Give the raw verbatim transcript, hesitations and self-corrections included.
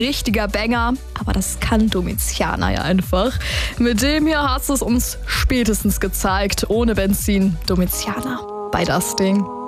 richtiger Banger, aber das kann Domiziana ja einfach. Mit dem hier hat es uns spätestens gezeigt, ohne Benzin. Domiziana bei Das Ding.